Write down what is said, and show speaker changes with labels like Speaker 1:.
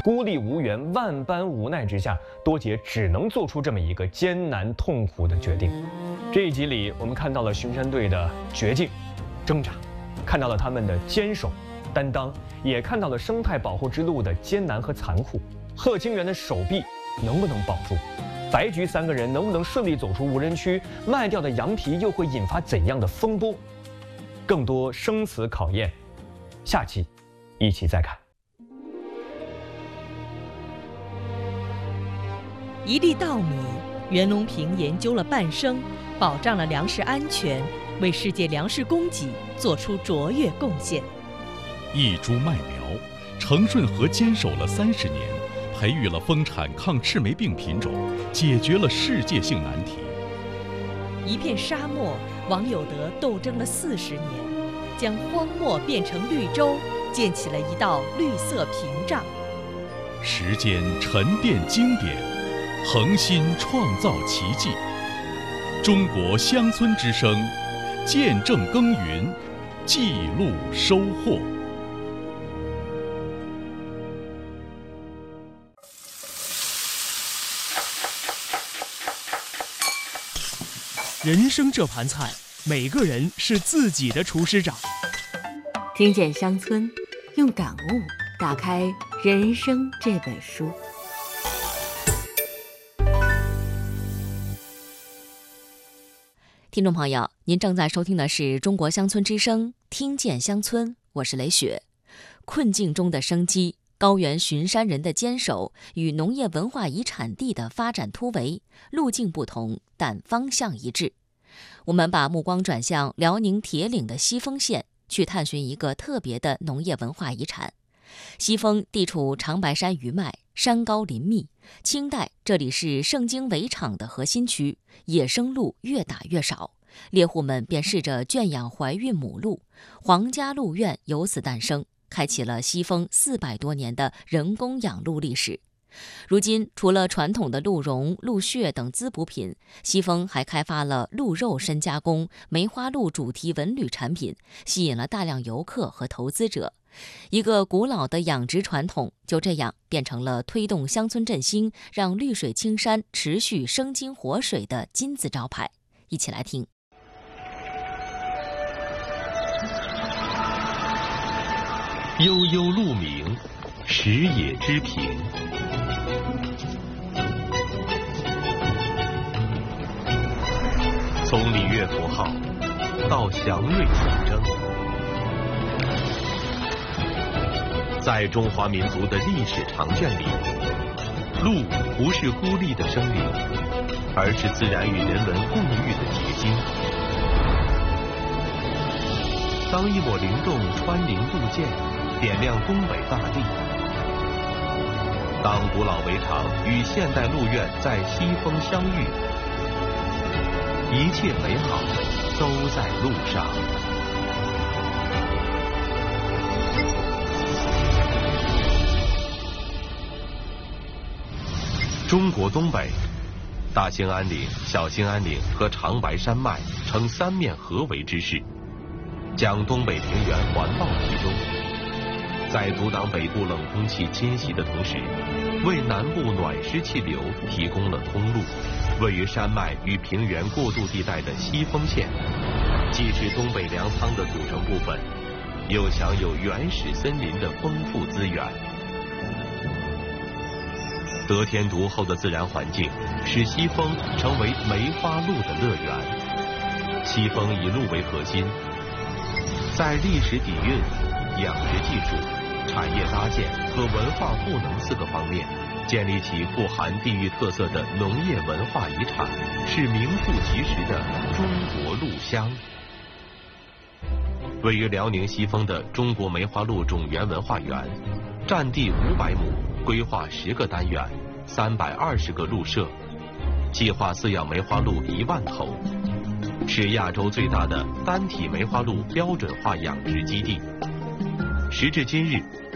Speaker 1: 孤立无援、万般无奈之下，多杰只能做出这么一个艰难痛苦的决定。这一集里，我们看到了巡山队的绝境、挣扎，看到了他们的坚守、担当，也看到了生态保护之路的艰难和残酷。贺清源的手臂能不能保住？白菊3个人能不能顺利走出无人区？卖掉的羊皮又会引发怎样的风波？更多生死考验，下期一起再看。
Speaker 2: 1粒稻米，袁隆平研究了半生，保障了粮食安全，为世界粮食供给做出卓越贡献。
Speaker 3: 1株麦苗，程顺和坚守了30年，培育了丰产抗赤霉病品种，解决了世界性难题。
Speaker 2: 1片沙漠，王有德斗争了40年，将荒漠变成绿洲，建起了一道绿色屏障。
Speaker 3: 时间沉淀经典，恒心创造奇迹。中国乡村之声，见证耕耘，记录收获。
Speaker 4: 人生这盘菜，每个人是自己的厨师长。
Speaker 5: 听见乡村，用感悟打开人生这本书。
Speaker 6: 听众朋友，您正在收听的是中国乡村之声，听见乡村，我是雷雪。困境中的生机，高原巡山人的坚守与农业文化遗产地的发展突围，路径不同，但方向一致。我们把目光转向辽宁铁岭的西丰县，去探寻一个特别的农业文化遗产。西丰地处长白山余脉，山高林密，清代这里是盛京围场的核心区，野生鹿越打越少，猎户们便试着圈养怀孕母鹿，皇家鹿苑由此诞生，开启了西丰400多年的人工养鹿历史。如今，除了传统的鹿茸、鹿血等滋补品，西丰还开发了鹿肉深加工、梅花鹿主题文旅产品，吸引了大量游客和投资者。一个古老的养殖传统就这样变成了推动乡村振兴、让绿水青山持续生金活水的金字招牌。一起来听。
Speaker 7: 悠悠鹿鸣，食野之苹。从礼乐符号到祥瑞象征，在中华民族的历史长卷里，鹿不是孤立的生灵，而是自然与人文共育的结晶。当一抹灵动穿林渡涧，点亮东北大地；当古老围场与现代鹿苑在西丰相遇，一切美好都在路上。中国东北，大兴安岭、小兴安岭和长白山脉呈3面合围之势，将东北平原环抱其中，在阻挡北部冷空气侵袭的同时，为南部暖湿气流提供了通路。位于山脉与平原过渡地带的西丰县，既是东北粮仓的组成部分，又享有原始森林的丰富资源。得天独厚的自然环境使西丰成为梅花鹿的乐园。西丰以鹿为核心，在历史底蕴、养殖技术、产业搭建和文化赋能4个方面，建立起富含地域特色的农业文化遗产，是名副其实的中国鹿乡。位于辽宁西丰的中国梅花鹿种源文化园，占地500亩，规划10个单元，320个鹿舍，计划饲养梅花鹿1万头，是亚洲最大的单体梅花鹿标准化养殖基地。时至今日，